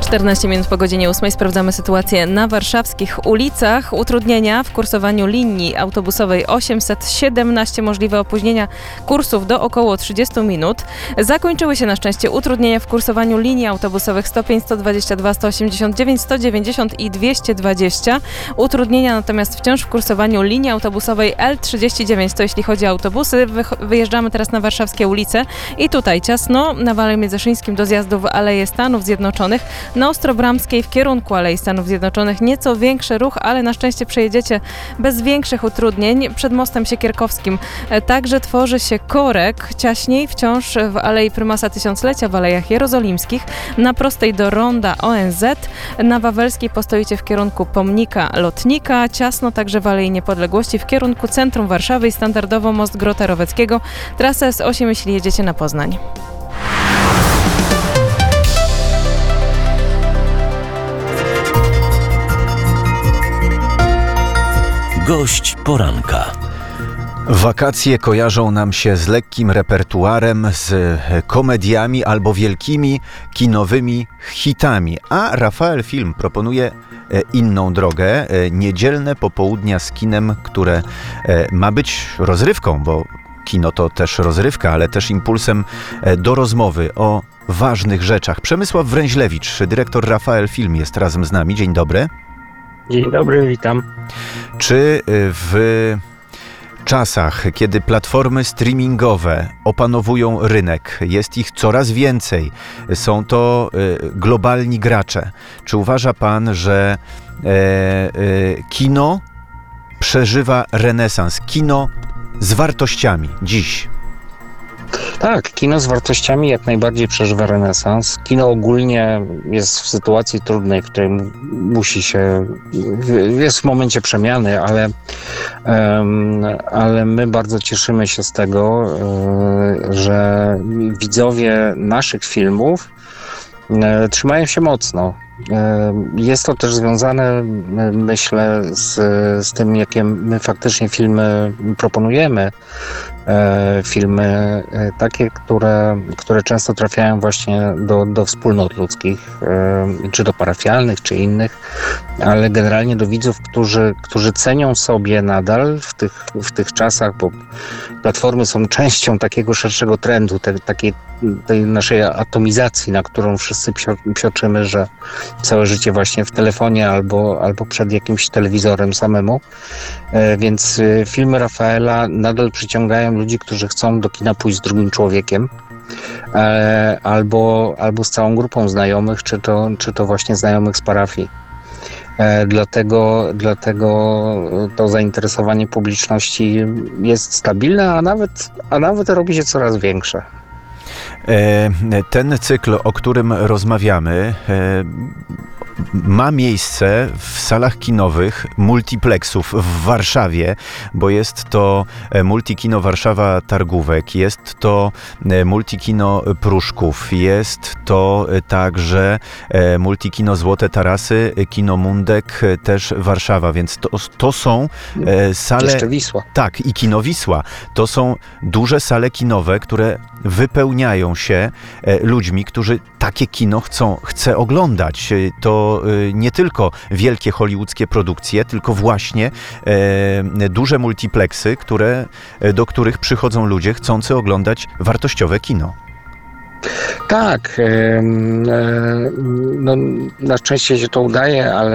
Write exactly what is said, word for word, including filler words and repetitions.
czternaście minut po godzinie ósmej sprawdzamy sytuację na warszawskich ulicach. Utrudnienia w kursowaniu linii autobusowej osiemset siedemnaście, możliwe opóźnienia kursów do około trzydziestu minut. Zakończyły się na szczęście utrudnienia w kursowaniu linii autobusowych sto pięć, sto dwadzieścia dwa, sto osiemdziesiąt dziewięć, sto dziewięćdziesiąt i dwieście dwadzieścia. Utrudnienia natomiast wciąż w kursowaniu linii autobusowej L trzydzieści dziewięć, to jeśli chodzi o autobusy. Wyjeżdżamy teraz na warszawskie ulice i tutaj ciasno na Wale Międzyszyńskim do zjazdu w Aleję Stanów Zjednoczonych. Na Ostrobramskiej w kierunku Alei Stanów Zjednoczonych nieco większy ruch, ale na szczęście przejedziecie bez większych utrudnień. Przed mostem Siekierkowskim także tworzy się korek, ciaśniej wciąż w Alei Prymasa Tysiąclecia, w Alejach Jerozolimskich, na prostej do ronda O N Z. Na Wawelskiej postoicie w kierunku pomnika lotnika, ciasno także w Alei Niepodległości w kierunku centrum Warszawy i standardowo most Grota Roweckiego. Trasa S osiem, jeśli jedziecie na Poznań. Gość poranka. Wakacje kojarzą nam się z lekkim repertuarem, z komediami albo wielkimi kinowymi hitami. A Rafael Film proponuje inną drogę. Niedzielne popołudnia z kinem, które ma być rozrywką, bo kino to też rozrywka, ale też impulsem do rozmowy o ważnych rzeczach. Przemysław Wręźlewicz, dyrektor Rafael Film, jest razem z nami. Dzień dobry. Dzień dobry, witam. Czy w czasach, kiedy platformy streamingowe opanowują rynek, jest ich coraz więcej, są to globalni gracze, czy uważa pan, że e, e, kino przeżywa renesans? Kino z wartościami dziś. Tak, kino z wartościami jak najbardziej przeżywa renesans. Kino ogólnie jest w sytuacji trudnej, w której musi się, jest w momencie przemiany, ale, um, ale my bardzo cieszymy się z tego, um, że widzowie naszych filmów um, trzymają się mocno. Jest to też związane, myślę, z, z tym, jakie my faktycznie filmy proponujemy. Filmy takie, które, które często trafiają właśnie do, do wspólnot ludzkich, czy do parafialnych, czy innych, ale generalnie do widzów, którzy, którzy cenią sobie nadal w tych, w tych czasach, bo platformy są częścią takiego szerszego trendu, te, takiej tej naszej atomizacji, na którą wszyscy psioczymy, że całe życie właśnie w telefonie albo, albo przed jakimś telewizorem samemu. Więc filmy Rafaela nadal przyciągają ludzi, którzy chcą do kina pójść z drugim człowiekiem, albo, albo z całą grupą znajomych, czy to, czy to właśnie znajomych z parafii. Dlatego, dlatego to zainteresowanie publiczności jest stabilne, a nawet, a nawet robi się coraz większe. Ten cykl, o którym rozmawiamy, ma miejsce w salach kinowych multiplexów w Warszawie, bo jest to Multikino Warszawa Targówek, jest to Multikino Pruszków, jest to także Multikino Złote Tarasy, Kino Mundek, też Warszawa, więc to, to są sale... Jeszcze Wisła. Tak, i Kino Wisła. To są duże sale kinowe, które wypełniają się ludźmi, którzy takie kino chcą, chce oglądać. To nie tylko wielkie hollywoodzkie produkcje, tylko właśnie e, duże multiplexy, które, do których przychodzą ludzie chcący oglądać wartościowe kino. Tak, e, e, no, na szczęście się to udaje, ale